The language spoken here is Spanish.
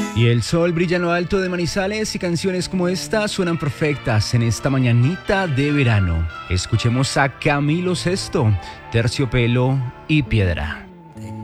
Y el sol brilla en lo alto de Manizales y canciones como esta suenan perfectas en esta mañanita de verano. Escuchemos a Camilo Sesto, Terciopelo y Piedra.